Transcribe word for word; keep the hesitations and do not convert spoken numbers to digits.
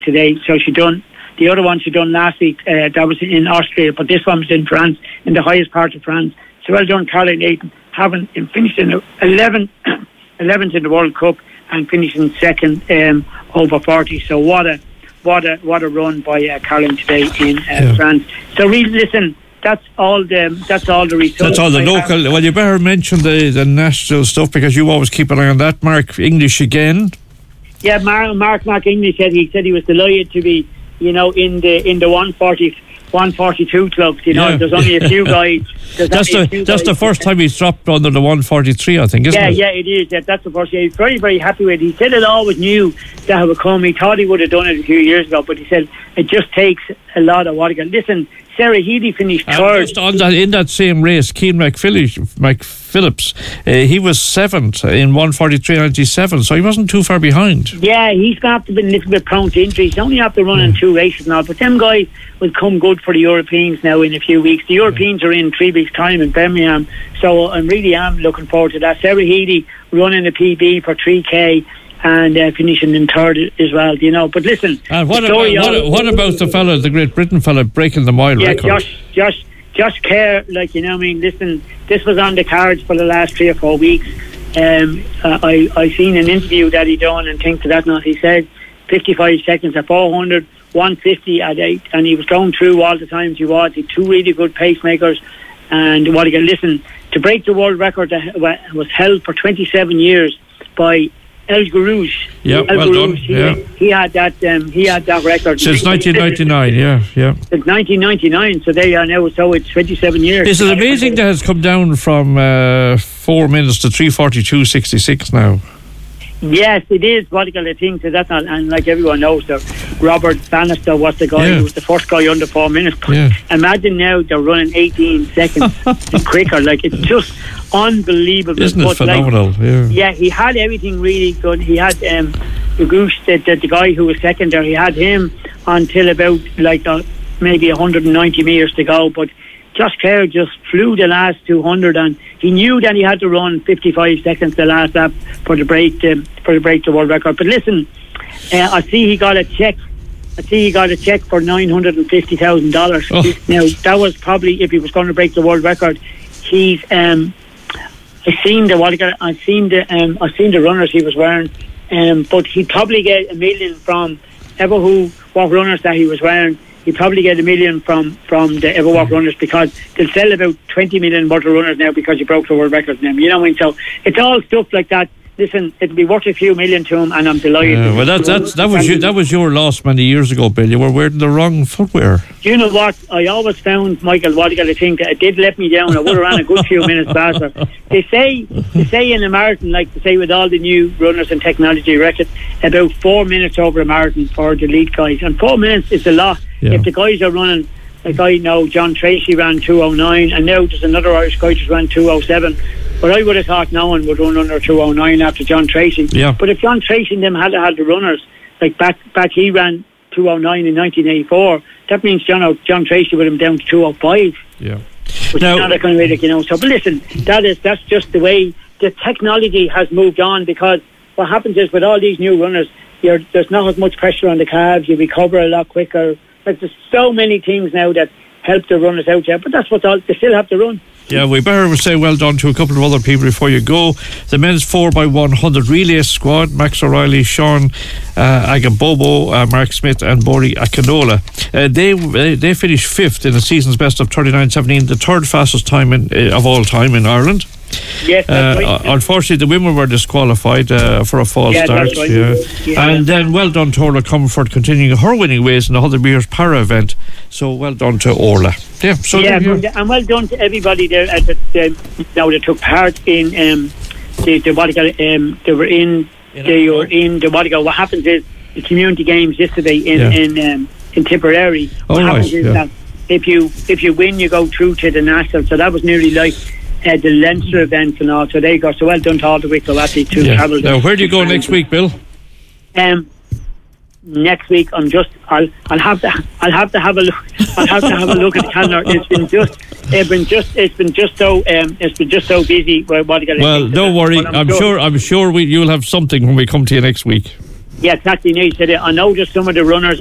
today. So she done the other one she done last week. Uh, that was in Austria, but this one was in France, in the highest part of France. So well done, Caroline Ayton, having finished in eleventh, eleventh in the World Cup and finishing second um, over forty. So what a what a what a run by uh, Caroline today in uh, yeah. France. So really, listen. That's all the that's all the results. That's all the I local. Have. Well, you better mention the, the national stuff because you always keep an eye on that. Mark English again. Yeah, Mark Mark, Mark English said he said he was delighted to be, you know, in the in the one forty, one forty-two clubs. You know, yeah. There's only a few guys. That's the that's guys. the first time he's dropped under the one forty-three, I think, isn't yeah, it? Yeah, yeah, it is. Yeah, that's the first year. He's very, very happy with it. He said it always knew that it would come. He thought he would have done it a few years ago, but he said it just takes a lot of what. Listen, Sarah Healy finished third. Just on that, in that same race, Keane McPhillips, uh, he was seventh in one forty-three ninety-seven, so he wasn't too far behind. Yeah, he's got to be a little bit prone to injuries. He's only after running yeah. two races now, but them guys will come good for the Europeans now in a few weeks. The Europeans yeah. are in three weeks' time in Birmingham, so I really am looking forward to that. Sarah Healy running the P B for three K. And uh, finishing in third as well, you know. But listen, and what, about, what, what about the fella, the Great Britain fella, breaking the mile yeah, record? Josh, Josh, Josh Kerr, like, you know, I mean, listen, this was on the cards for the last three or four weeks. Um, uh, I I seen an interview that he done and things to that. Not he said fifty-five seconds at four hundred, one fifty at eight, and he was going through all the times he was. He had two really good pacemakers, and what again? Listen, to break the world record that was held for twenty-seven years by El Gourouche. Yeah, well Gourouche, done. He, yeah. he had that. Um, he had that record since nineteen ninety-nine. Yeah, yeah. Since nineteen ninety-nine. So they are now. So it's twenty-seven years. Is it amazing that has come down from uh, four minutes to three forty-two sixty-six now? Yes, it is. What I think that that's not, and like everyone knows, that Robert Bannister was the guy yeah. who was the first guy under four minutes. Yeah. Imagine now they're running eighteen seconds quicker. Like, it's just unbelievable. Isn't it but phenomenal? Like, yeah. yeah, he had everything really good. He had um, the goose, the, the, the guy who was second there. He had him until about like uh, maybe one hundred ninety metres to go, but Josh Kerr just flew the last two hundred, and he knew that he had to run fifty-five seconds the last lap for the break to, for the break to world record. But listen, uh, I see he got a check. I see he got a check for nine hundred and fifty thousand oh. dollars. Now that was probably if he was going to break the world record. He's um, I seen the what I seen the um, I seen the runners he was wearing, um, but he'd probably get a million from ever who what runners that he was wearing. He'd probably get a million from, from the Everwalk runners, because they'll sell about twenty million worth of runners now because he broke the world record now. You know what I mean? So it's all stuff like that. Listen, it'll be worth a few million to him, and I'm delighted. Yeah, well, that, that's, that, was you, that was your loss many years ago, Bill. You were wearing the wrong footwear. Do you know what? I always found, Michael, what I got to think, it did let me down. I would have ran a good few minutes faster. They say they say in a marathon, like they say with all the new runners and technology, record about four minutes over a marathon for the elite guys. And four minutes is a lot. Yeah. If the guys are running, like I know John Tracy ran two oh nine, and now there's another Irish guy just ran two oh seven. But I would have thought no one would run under two oh nine after John Tracy. Yeah. But if John Tracy and them had had the runners, like back back he ran two oh nine in nineteen eighty-four, that means John John Tracy would have been down to two oh five. Yeah. Which now, is not a kind of way, you know. So, but listen, that is that's just the way the technology has moved on, because what happens is with all these new runners, you're, there's not as much pressure on the calves, you recover a lot quicker. Like, there's so many things now that help the runners out there, but that's what's all, they still have to run. Yeah, we better say well done to a couple of other people before you go. The men's four by one hundred relay squad: Max O'Reilly, Sean uh, Agambobo, uh, Mark Smith and Bori Akinola. Uh, they they finished fifth in the season's best of thirty-nine seventeen, the third fastest time in, uh, of all time in Ireland. Yes, that's uh, right. Unfortunately, the women were disqualified uh, for a false yeah, start. That's right. Yeah. Yeah. And then well done to Orla Comfort, continuing her winning ways in the one hundred metres para event. So well done to Orla. Yeah, so yeah, yeah. and well done to everybody there at the, the, now that took part in um, the, the what um, they were in. in they were in the what What happens is the community games yesterday in yeah. in um, in Tipperary. What oh, happens right, is yeah. that if you if you win, you go through to the national. So that was nearly like Uh, the Leinster events and all, so they got so well done to all the Wicklow athletes who yeah. travelled. Now, where do you go next week, Bill? Um, next week, I'm just. I'll. I'll have to. I'll have to have a look. I'll have to have a look at the calendar. It's been just. It's been just. It's been just so. Um, it's been just so busy. What well, don't worry. I'm, I'm sure. sure. I'm sure we. You'll have something when we come to you next week. Yeah, exactly. No, he said, I noticed some of the runners